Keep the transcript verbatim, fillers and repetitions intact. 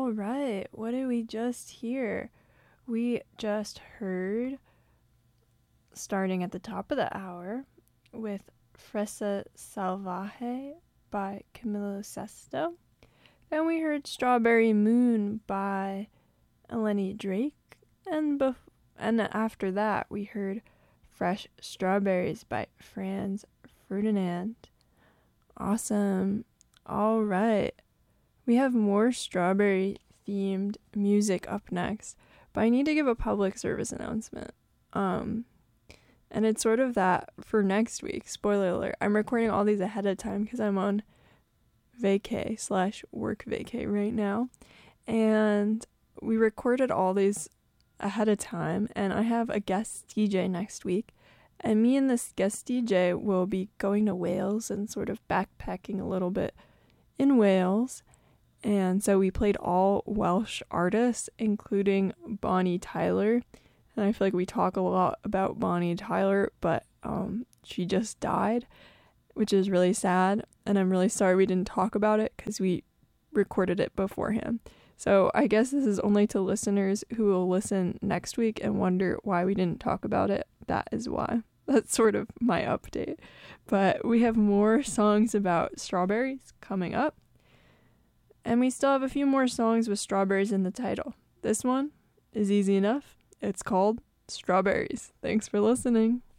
All right, what did we just hear? We just heard, starting at the top of the hour, with Fresa Salvaje by Camilo Sesto. Then we heard Strawberry Moon by Eleni Drake. And, bef- and after that, we heard Fresh Strawberries by Franz Ferdinand. Awesome. All right. We have more strawberry-themed music up next, but I need to give a public service announcement. Um, and it's sort of that for next week. Spoiler alert. I'm recording all these ahead of time because I'm on vacay slash work vacay right now. And we recorded all these ahead of time, and I have a guest D J next week. And me and this guest D J will be going to Wales and sort of backpacking a little bit in Wales. And so we played all Welsh artists, including Bonnie Tyler. And I feel like we talk a lot about Bonnie Tyler, but um, she just died, which is really sad. And I'm really sorry we didn't talk about it because we recorded it beforehand. So I guess this is only to listeners who will listen next week and wonder why we didn't talk about it. That is why. That's sort of my update. But we have more songs about strawberries coming up. And we still have a few more songs with strawberries in the title. This one is easy enough. It's called Strawberries. Thanks for listening.